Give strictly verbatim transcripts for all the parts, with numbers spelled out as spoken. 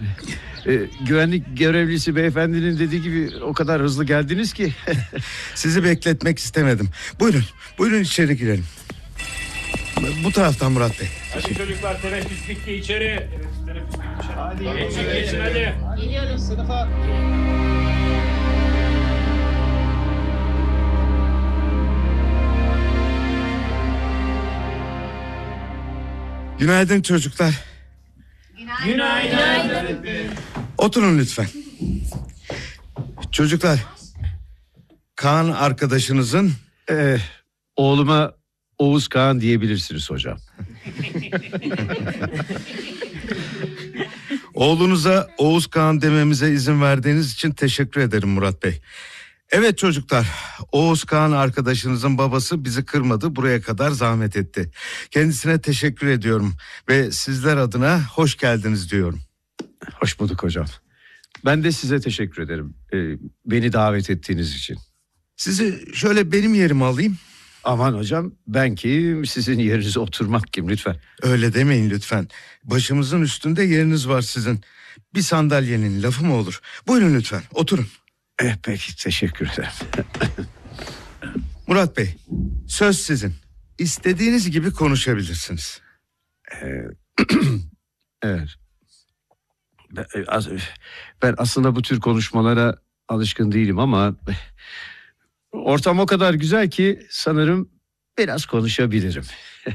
Ee, güvenlik görevlisi beyefendinin dediği gibi o kadar hızlı geldiniz ki. Sizi bekletmek istemedim. Buyurun, buyurun içeri girelim. Bu taraftan Murat Bey. Hadi çocuklar, teneffüs bitti, içeri. Evet, teneffüs bitti, içeri. Hadi geçin, geçin hadi. Geliyoruz sınıfa. Günaydın çocuklar. Günaydın. Günaydın. Oturun lütfen. Çocuklar, Kaan arkadaşınızın... Ee, oğluma Oğuz Kağan diyebilirsiniz hocam. Oğlunuza Oğuz Kağan dememize izin verdiğiniz için teşekkür ederim Murat Bey. Evet çocuklar, Oğuz Kağan arkadaşınızın babası bizi kırmadı, buraya kadar zahmet etti. Kendisine teşekkür ediyorum ve sizler adına hoş geldiniz diyorum. Hoş bulduk hocam. Ben de size teşekkür ederim. Ee, beni davet ettiğiniz için. Sizi şöyle benim yerime alayım. Aman hocam, ben kim, sizin yerinize oturmak kim, lütfen. Öyle demeyin lütfen. Başımızın üstünde yeriniz var sizin. Bir sandalyenin lafı mı olur? Buyurun lütfen, oturun. Eh, peki, teşekkür ederim. Murat Bey, söz sizin. İstediğiniz gibi konuşabilirsiniz. Ee, evet. Ben, ben aslında bu tür konuşmalara alışkın değilim ama... ortam o kadar güzel ki sanırım biraz konuşabilirim.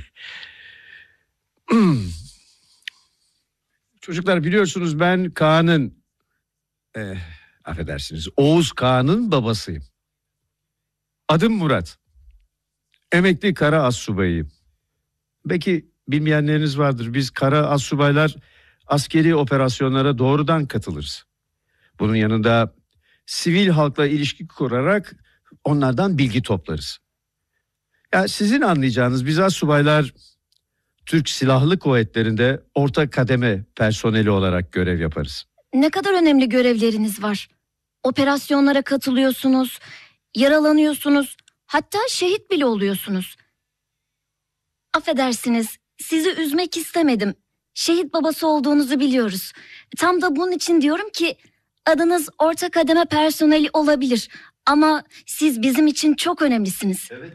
Çocuklar, biliyorsunuz ben Kaan'ın... Eh, affedersiniz, Oğuz Kağan'ın babasıyım. Adım Murat. Emekli kara astsubayıyım. Belki bilmeyenleriniz vardır. Biz kara astsubaylar askeri operasyonlara doğrudan katılırız. Bunun yanında sivil halkla ilişki kurarak onlardan bilgi toplarız. Ya sizin anlayacağınız, biz astsubaylar Türk Silahlı Kuvvetleri'nde orta kademe personeli olarak görev yaparız. Ne kadar önemli görevleriniz var. Operasyonlara katılıyorsunuz, yaralanıyorsunuz, hatta şehit bile oluyorsunuz. Affedersiniz, sizi üzmek istemedim. Şehit babası olduğunuzu biliyoruz. Tam da bunun için diyorum ki adınız orta kademe personeli olabilir. Ama siz bizim için çok önemlisiniz. Evet,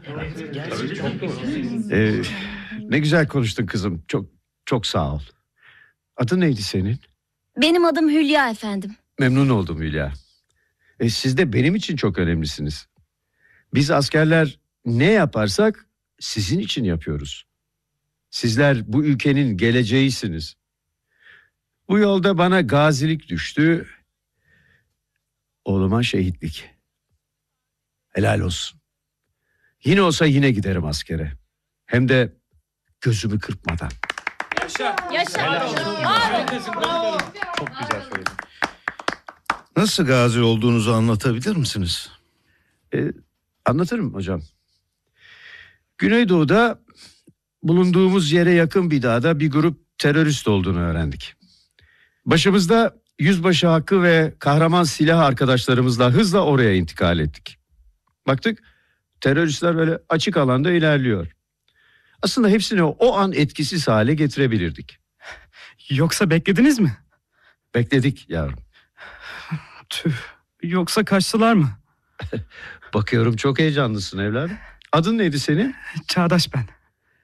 ee, ne güzel konuştun kızım. Çok çok sağ ol. Adın neydi senin? Benim adım Hülya efendim. Memnun oldum Hülya. E, siz de benim için çok önemlisiniz. Biz askerler ne yaparsak sizin için yapıyoruz. Sizler bu ülkenin geleceğisiniz. Bu yolda bana gazilik düştü. Oğluma şehitlik. Helal olsun. Yine olsa yine giderim askere. Hem de gözümü kırpmadan. Yaşa. Yaşa. Çok güzel söyledin. Nasıl gazi olduğunuzu anlatabilir misiniz? Ee, anlatırım hocam. Güneydoğu'da bulunduğumuz yere yakın bir dağda bir grup terörist olduğunu öğrendik. Başımızda Yüzbaşı Hakkı ve kahraman silah arkadaşlarımızla hızla oraya intikal ettik. Baktık teröristler böyle açık alanda ilerliyor. Aslında hepsini o an etkisiz hale getirebilirdik. Yoksa beklediniz mi? Bekledik yavrum. Tüh. Yoksa kaçtılar mı? Bakıyorum çok heyecanlısın evladım. Adın neydi senin? Çağdaş ben.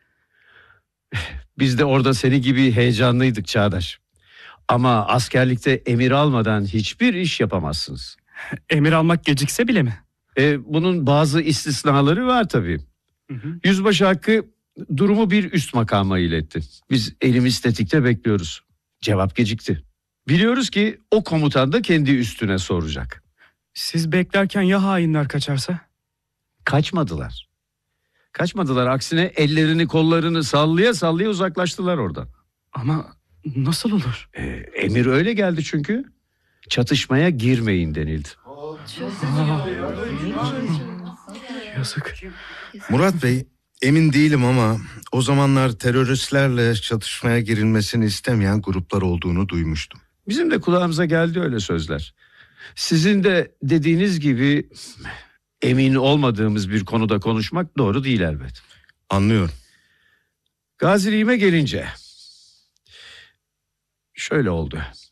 Biz de orada seni gibi heyecanlıydık Çağdaş. Ama askerlikte emir almadan hiçbir iş yapamazsınız. Emir almak gecikse bile mi? E, bunun bazı istisnaları var tabii. Hı hı. Yüzbaşı Hakkı durumu bir üst makama iletti. Biz elimiz tetikte bekliyoruz. Cevap gecikti. Biliyoruz ki o komutan da kendi üstüne soracak. Siz beklerken ya hainler kaçarsa? Kaçmadılar. Kaçmadılar. Aksine ellerini kollarını sallaya sallaya uzaklaştılar oradan. Ama nasıl olur? E, emir öyle geldi çünkü. Çatışmaya girmeyin denildi. Yazık. Murat Bey, emin değilim ama o zamanlar teröristlerle çatışmaya girilmesini istemeyen gruplar olduğunu duymuştum. Bizim de kulağımıza geldi öyle sözler. Sizin de dediğiniz gibi emin olmadığımız bir konuda konuşmak doğru değil elbet. Anlıyorum. Gaziliğime gelince şöyle oldu.